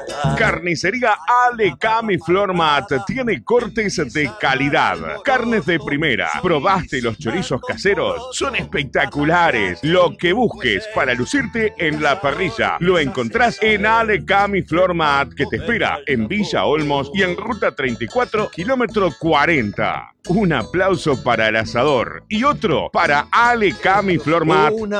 Carnicería Ale Cami Flormat tiene cortes de calidad, carnes de primera. ¿Probaste los chorizos caseros? Son espectaculares. Lo que busques para lucirte en la parrilla lo encontrás en Ale Cami Flormat, que te espera en Villa Olmos y en Ruta 34, kilómetro 40. Un aplauso para el asador y otro para Ale Cami Flormat.